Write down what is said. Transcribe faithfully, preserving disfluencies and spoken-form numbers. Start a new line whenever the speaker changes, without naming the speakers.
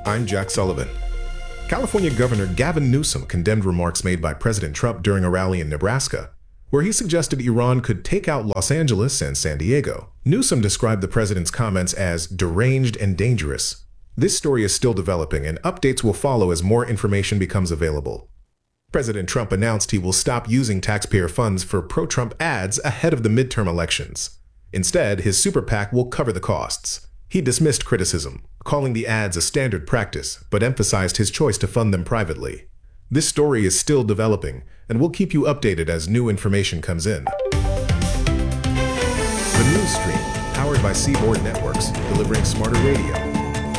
I'm Jack Sullivan. California Governor Gavin Newsom condemned remarks made by President Trump during a rally in Nebraska, where he suggested Iran could take out Los Angeles and San Diego. Newsom described the president's comments as deranged and dangerous. This story is still developing, and updates will follow as more information becomes available. President Trump announced he will stop using taxpayer funds for pro-Trump ads ahead of the midterm elections. Instead, his super PAC will cover the costs. He dismissed criticism, calling the ads a standard practice, but emphasized his choice to fund them privately. This story is still developing, and we'll keep you updated as new information comes in. The News Stream, powered by Seaboard Networks, delivering smarter radio.